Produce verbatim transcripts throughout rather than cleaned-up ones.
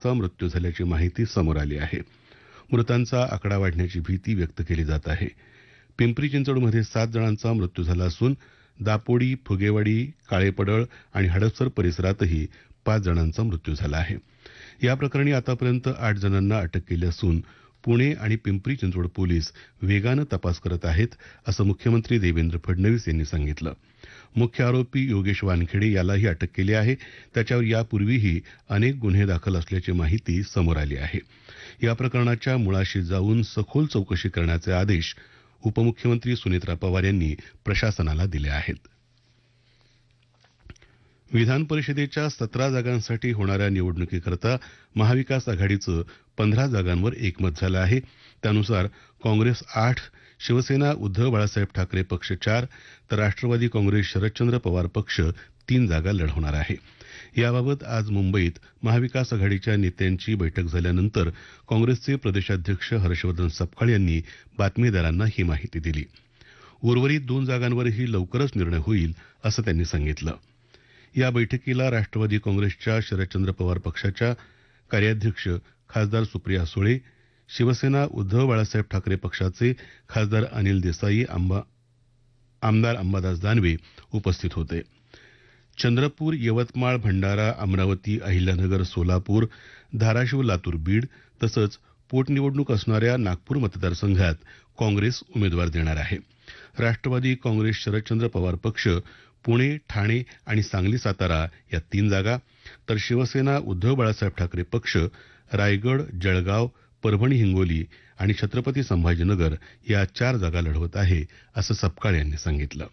चा मृत्यू झाल्याची माहिती समोर आली आहे. मृतांचा आकडा वाढण्याची भीती व्यक्त केली जात आहे. पिंपरी चिंचवडमध्ये सात जणांचा मृत्यू झाला असून दापोडी, फुगेवाडी, काळेपडळ आणि हडपसर परिसरातही पाच जणांचा मृत्यू झाला आहे. या प्रकरणी आतापर्यंत आठ जणांना अटक केली असून पुणे आणि पिंपरी चिंचवड पोलीस वेगानं तपास करत आहेत, असं मुख्यमंत्री देवेंद्र फडणवीस यांनी सांगितलं. मुख्य आरोपी योगेश वानखेडे यालाही अटक केली आहे. त्याच्यावर यापूर्वीही अनेक गुन्हे दाखल असल्याची माहिती समोर आली आहे. या प्रकरणाच्या मुळाशी जाऊन सखोल चौकशी करण्याचे आदेश उपमुख्यमंत्री सुनेत्रा पवार यांनी प्रशासनाला दिले आहेत. विधान परिषदेच्या सतरा जागांसाठी होणाऱ्या निवडणुकीकरता महाविकास आघाडीचं पंधरा जागांवर एकमत झालं आहे. त्यानुसार काँग्रेस आठ, शिवसेना उद्धव बाळासाहेब ठाकरे पक्ष चार, तर राष्ट्रवादी काँग्रेस शरदचंद्र पवार पक्ष तीन जागा लढवणार आहे. याबाबत आज मुंबईत महाविकास आघाडीच्या नेत्यांची बैठक झाल्यानंतर काँग्रेसचे प्रदेशाध्यक्ष हर्षवर्धन सपकाळ यांनी बातमीदारांना ही माहिती दिली. उर्वरित दोन जागांवरही लवकरच निर्णय होईल असं त्यांनी सांगितलं. या बैठकीला राष्ट्रवादी काँग्रेसच्या शरदचंद्र पवार पक्षाच्या कार्याध्यक्ष खासदार सुप्रिया सुळे, शिवसेना उद्धव बाळासाहेब ठाकरे पक्षाचे खासदार अनिल देसाई, आंबा आमदार अंबादास दानवे उपस्थित होते. चंद्रपूर, यवतमाळ, भंडारा, अमरावती, अहिल्यानगर, सोलापूर, धाराशिव, लातूर, बीड तसंच पोटनिवडणूक असणाऱ्या नागपूर मतदारसंघात काँग्रेस उमेदवार देणार आहे. राष्ट्रवादी काँग्रेस शरदचंद्र पवार पक्ष पुणे, ठाणे आणि सांगली, सातारा या तीन जागा, तर शिवसेना उद्धव बाळासाहेब ठाकरे पक्ष रायगड, जळगाव, परभणी, हिंगोली आणि छत्रपती संभाजीनगर या चार जागा लढवत आहे, असं सपकाळ यांनी सांगितलं.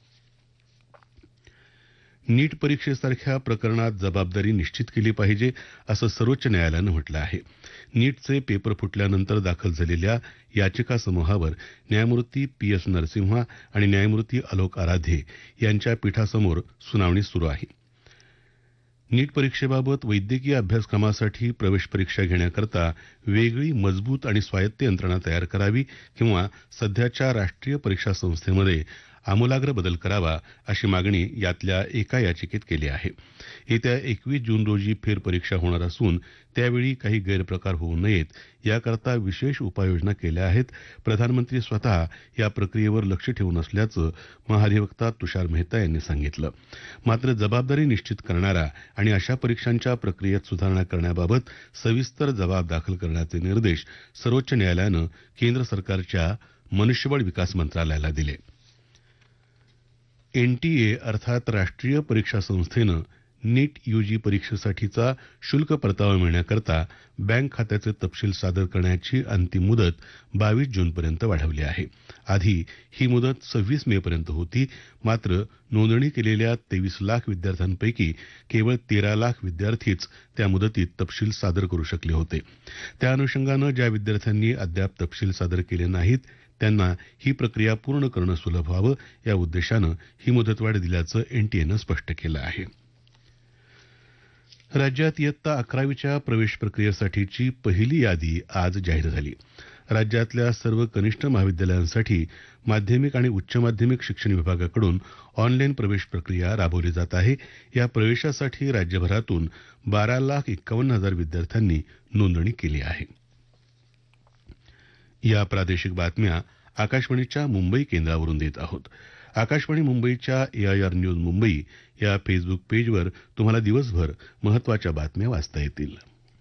नीट परीक्षेसारख्या प्रकरणात जबाबदारी निश्चित केली पाहिजे, असं सर्वोच्च न्यायालयानं म्हटलं आहे. नीटचे पेपर फुटल्यानंतर दाखल झालेल्या याचिका समूहावर न्यायमूर्ती पी एस नरसिम्हा आणि न्यायमूर्ती आलोक आराधे यांच्या पीठासमोर सुनावणी सुरू आहे. नीट परीक्षेबाबत वैद्यकीय अभ्यासक्रमासाठी प्रवेश परीक्षा घेण्याकरता वेगळी मजबूत आणि स्वायत्त यंत्रणा तयार करावी किंवा सध्याच्या राष्ट्रीय परीक्षा संस्थेमध्ये आमूलाग्र बदल करावा, अशी मागणी यातल्या एका याचिकेत केली आहे. येत्या एकवीस जून रोजी फेरपरीक्षा होणार असून त्यावेळी काही गैरप्रकार होऊ नयेत याकरता विशेष उपाययोजना केल्या आहेत. प्रधानमंत्री स्वतः या प्रक्रियेवर लक्ष ठेवून असल्याचं महाधिवक्ता तुषार मेहता यांनी सांगितलं. मात्र जबाबदारी निश्चित करणारा आणि अशा परीक्षांच्या प्रक्रियेत सुधारणा करण्याबाबत सविस्तर जबाब दाखल करण्याचे निर्देश सर्वोच्च न्यायालयानं केंद्र सरकारच्या मनुष्यबळ विकास मंत्रालयाला दिले. एनटीए अर्थात राष्ट्रीय परीक्षा संस्थेनं नीट यूजी परीक्षेसाठीचा शुल्क परतावा मिळण्याकरता बँक खात्याचे तपशील सादर करण्याची अंतिम मुदत बावीस जूनपर्यंत वाढवली आहे. आधी ही मुदत सव्वीस मे पर्यंत होती. मात्र नोंदणी केलेल्या तेवीस लाख विद्यार्थ्यांपैकी केवळ तेरा लाख विद्यार्थीच त्या मुदतीत तपशील सादर करू शकले होते. त्या अनुषंगानं ज्या विद्यार्थ्यांनी अद्याप तपशील सादर केले नाहीत त्यांना ही प्रक्रिया पूर्ण करणं सुलभ व्हावं या उद्देशानं ही मुदतवाढ दिल्याचं एनटीएनं स्पष्ट केलं आहे. राज्यात इयत्ता अकरावीच्या प्रवेश प्रक्रियेसाठीची पहिली यादी आज जाहीर झाली. राज्यातल्या सर्व कनिष्ठ महाविद्यालयांसाठी माध्यमिक आणि उच्च माध्यमिक शिक्षण विभागाकडून ऑनलाईन प्रवेश प्रक्रिया राबवली जात आहे. या प्रवेशासाठी राज्यभरातून बारा लाख एक्कावन्न हजार विद्यार्थ्यांनी नोंदणी केली आहे. या प्रादेशिक बातम्या आकाशवाणीच्या मुंबई केंद्रावरून देत आहोत. आकाशवाणी मुंबईच्या एआयआर न्यूज मुंबई या फेसबुक पेजवर तुम्हाला दिवसभर महत्त्वाच्या बातम्या वाचता येतील.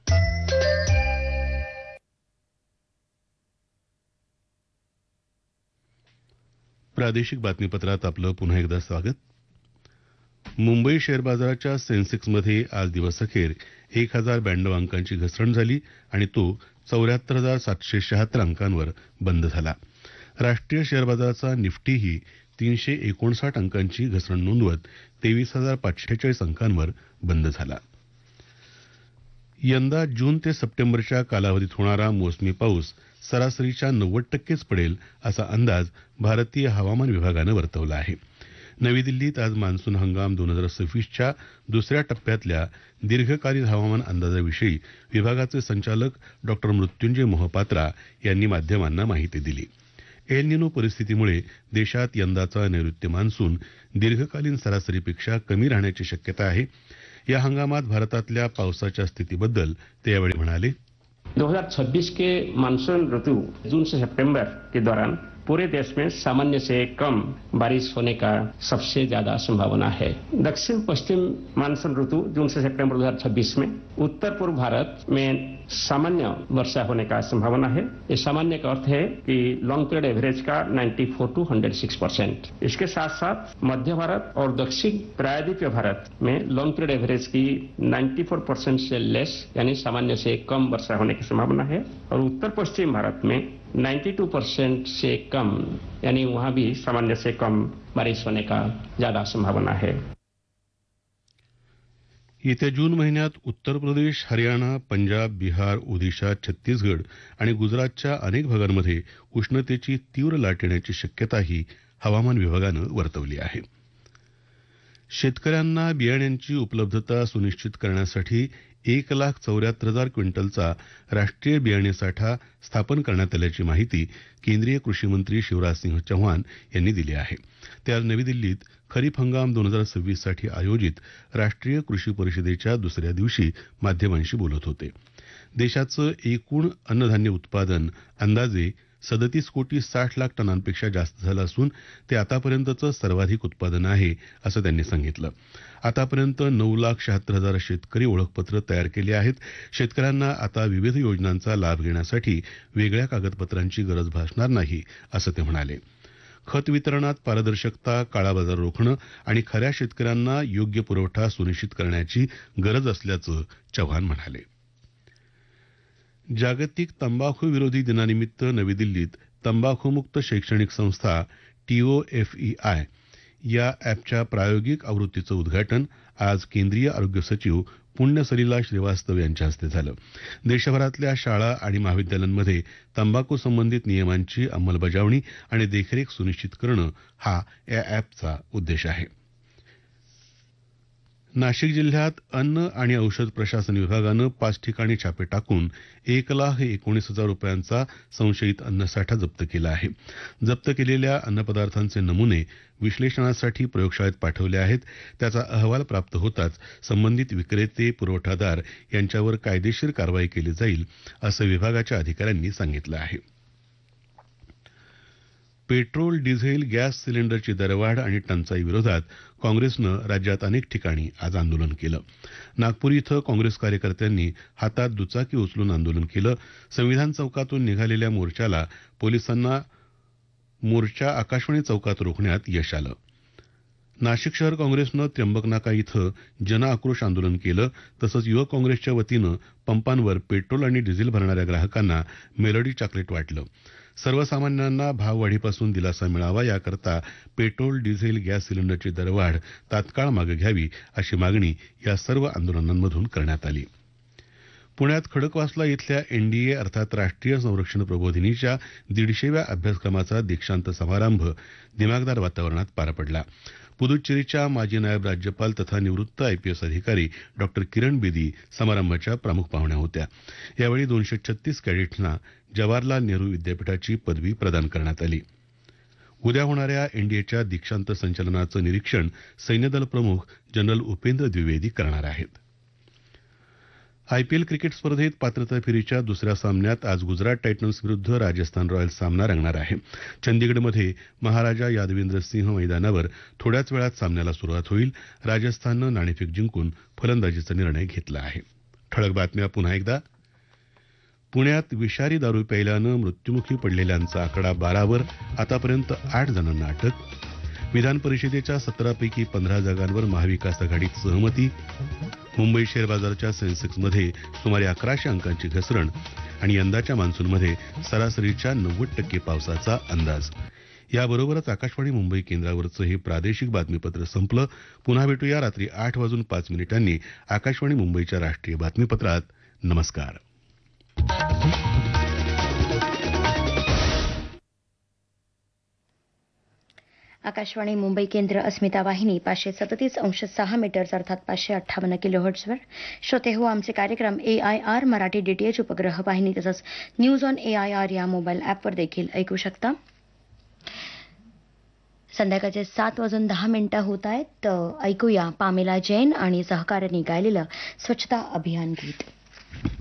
प्रादेशिक बातमीपत्रात आपलं पुन्हा एकदा स्वागत. मुंबई शेअर बाजाराच्या सेन्सेक्समध्ये आज दिवसअखेर एक हजार ब्याण्णव अंकांची घसरण झाली आणि तो चौऱ्याहत्तर हजार सातशे शहात्तर अंकांवर बंद झाला. राष्ट्रीय शेअर बाजाराचा निफ्टीही तीनशे एकोणसाठ अंकांची घसरण नोंदवत तेवीस हजार पाचशे चाळीस अंकांवर बंद झाला. यंदा जून ते सप्टेंबरच्या कालावधीत होणारा मोसमी पाऊस सरासरीच्या नव्वद टक्केच पडेल असा अंदाज भारतीय हवामान विभागानं वर्तवला आहे. नवी दिल्लीत आज मान्सून हंगाम दोन हजार सव्वीसच्या दुसऱ्या टप्प्यातल्या दीर्घकालीन हवामान अंदाजाविषयी विभागाचे संचालक डॉक्टर मृत्युंजय मोहपात्रा यांनी माध्यमांना माहिती दिली. एल निनो परिस्थितीमुळे देशात यंदाचा नैऋत्य मान्सून दीर्घकालीन सरासरीपेक्षा कमी राहण्याची शक्यता आहे. या हंगामात भारतातल्या पावसाच्या स्थितीबद्दल ते यावेळी म्हणाले. दो हज़ार छब्बीस के मानसून ऋतु जून से सितंबर के दौरान पूरे देश में सामान्य से कम बारिश होने का सबसे ज्यादा संभावना है. दक्षिण पश्चिम मानसून ऋतु जून से सितंबर दो हज़ार छब्बीस में उत्तर पूर्व भारत में सामान्य वर्षा होने का संभावना है. ये सामान्य का अर्थ है कि लॉन्ग पीरियड एवरेज का चौरानवे टू एक सौ छह परसेंट. इसके साथ साथ मध्य भारत और दक्षिण प्रायद्वीपीय भारत में लॉन्ग पीरियड एवरेज की चौरानवे परसेंट से लेस यानी सामान्य से कम वर्षा होने की संभावना है. और उत्तर पश्चिम भारत में बानवे परसेंट से कम यानी वहां भी सामान्य से कम बारिश होने का ज्यादा संभावना है. येत्या जून महिन्यात उत्तर प्रदेश, हरियाणा, पंजाब, बिहार, ओदिशा, छत्तीसगड आणि गुजरातच्या अनेक भागांमध्ये उष्णतेची तीव्र लाट येण्याची शक्यताही हवामान विभागानं वर्तवली आहे. शेतकऱ्यांना बियाण्यांची उपलब्धता सुनिश्चित करण्यासाठी एक लाख चौऱ्याहत्तर हजार क्विंटलचा राष्ट्रीय बियाणे साठा स्थापन करण्यात आल्याची माहिती केंद्रीय कृषी मंत्री शिवराज सिंह चौहान यांनी दिली आहे. ते आज नवी दिल्लीत खरीप हंगाम दोन हजार सव्वीस साठी आयोजित राष्ट्रीय कृषी परिषदेच्या दुसऱ्या दिवशी माध्यमांशी बोलत होते. देशाचं एकूण अन्नधान्य उत्पादन अंदाजे सदतीस कोटी साठ लाख टनांपेक्षा जास्त झालं असून ते आतापर्यंतचं सर्वाधिक उत्पादन आहे असं त्यांनी सांगितलं. आतापर्यंत नऊ लाख शहात्तर हजार शेतकरी ओळखपत्र तयार केली आहेत. शेतकऱ्यांना आता विविध योजनांचा लाभ घेण्यासाठी वेगळ्या कागदपत्रांची गरज भासणार नाही असं ते म्हणाले. खत वितरणात पारदर्शकता, काळाबाजार रोखणं आणि खऱ्या शेतकऱ्यांना योग्य पुरवठा सुनिश्चित करण्याची गरज असल्याचं चव्हाण म्हणाले. जागतिक तंबाखू विरोधी दिनानिमित्त नवी दिल्लीत तंबाखूमुक्त शैक्षणिक संस्था टीओएफईआय या ॲपच्या प्रायोगिक आवृत्तीचं उद्घाटन आज केंद्रीय आरोग्य सचिव पुण्य सलिला श्रीवास्तव यांच्या हस्ते झालं. देशभरातल्या शाळा आणि महाविद्यालयांमध्ये तंबाखू संबंधित नियमांची अंमलबजावणी आणि देखरेख सुनिश्चित करणं हा या ॲपचा उद्देश आहे. नाशिक जिल्ह्यात अन्न आणि औषध प्रशासन विभागानं पाच ठिकाणी छापे टाकून एक लाख एकोणीस हजार रुपयांचा संशयित अन्नसाठा जप्त केला आहे. जप्त केलेल्या अन्नपदार्थांचे नमुने विश्लेषणासाठी प्रयोगशाळेत पाठवले आहेत. त्याचा अहवाल प्राप्त होताच संबंधित विक्रेते, पुरवठादार यांच्यावर कायदेशीर कारवाई केली जाईल असं विभागाच्या अधिकाऱ्यांनी सांगितलं आहे. पेट्रोल, डिझेल, गॅस सिलेंडरची दरवाढ आणि टंचाई विरोधात काँग्रेसनं राज्यात अनेक ठिकाणी आज आंदोलन केलं. नागपूर इथं काँग्रेस कार्यकर्त्यांनी हातात दुचाकी उचलून आंदोलन केलं. संविधान चौकातून निघालेल्या मोर्चाला पोलिसांना मोर्चा आकाशवाणी चौकात रोखण्यात यश आलं. नाशिक शहर काँग्रेसनं त्र्यंबकनाका इथं जनआक्रोश आंदोलन केलं. तसंच युवक काँग्रेसच्या वतीनं पंपांवर पेट्रोल आणि डिझेल भरणाऱ्या ग्राहकांना मेलडी चॉकलेट वाटलं. सर्वसामान्यांना भाववाढीपासून दिलासा मिळावा याकरता पेट्रोल, डिझेल, गॅस सिलेंडरची दरवाढ तात्काळ मागे घ्यावी अशी मागणी या सर्व आंदोलनांमधून करण्यात आली. पुण्यात खडकवासला इथल्या एनडीए अर्थात राष्ट्रीय संरक्षण प्रबोधिनीच्या दीडशेव्या अभ्यासक्रमाचा दीक्षांत समारंभ दिमागदार वातावरणात पार पडला. पुदुच्चेरीच्या माजी नायब राज्यपाल तथा निवृत्त आयपीएस अधिकारी डॉक्टर किरण बेदी समारंभाच्या प्रमुख पाहुण्या होत्या. यावेळी दोनशे छत्तीस कॅडेट्सना जवाहरलाल नेहरू विद्यापीठाची पदवी प्रदान करण्यात आली. उद्या होणाऱ्या एनडीएच्या दीक्षांत संचलनाचं निरीक्षण सैन्यदल प्रमुख जनरल उपेंद्र द्विवेदी करणार आहेत. आयपीएल क्रिकेट स्पर्धेत पात्रता फेरीच्या दुसऱ्या सामन्यात आज गुजरात टायटन्स विरुद्ध राजस्थान रॉयल्स सामना रंगणार आहे. चंदीगडमध्ये महाराजा यादवेंद्र सिंह मैदानावर थोड्याच वेळात सामन्याला सुरुवात होईल. राजस्थाननं नाणेफेक जिंकून फलंदाजीचा निर्णय घेतला आहे. ठळक बातम्या पुन्हा एकदा. पुण्यात विषारी दारू प्यायल्यानं मृत्युमुखी पडलेल्यांचा आकडा बारावर, आतापर्यंत आठ जणांना अटक. विधान परिषदेच्या सतरापैकी पंधरा जागांवर महाविकास आघाडीत सहमती. मुंबई शेअर बाजारच्या सेन्सेक्समध्ये सुमारे अकराशे अंकांची घसरण आणि यंदाच्या मान्सूनमध्ये सरासरीच्या नव्वद टक्के पावसाचा अंदाज. याबरोबरच आकाशवाणी मुंबई केंद्रावरचं हे प्रादेशिक बातमीपत्र संपलं. पुन्हा भेटूया रात्री आठ वाजून पाच मिनिटांनी आकाशवाणी मुंबईच्या राष्ट्रीय बातमीपत्रात. नमस्कार. आकाशवाणी मुंबई केंद्र, अस्मिता वाहिनी पाचशे सदतीस अंश सहा मीटर्स अर्थात पाचशे अठ्ठावन्न किलोहर्ट्झवर. श्रोते हो, आमचे कार्यक्रम ए आय आर मराठी डीटीएच उपग्रह वाहिनी तसंच news on A I R या मोबाईल ॲपवर देखील ऐकू शकता. संध्याकाळचे सात वाजून दहा मिनिटं होत आहेत. तर ऐकूया पामेला जैन आणि सहकाऱ्यांनी गायलेलं स्वच्छता अभियान गीत.